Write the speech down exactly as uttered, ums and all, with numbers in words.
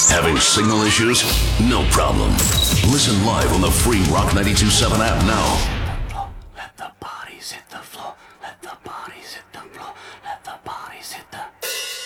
Having signal issues? No problem. Listen live on the free Rock ninety-two point seven app now.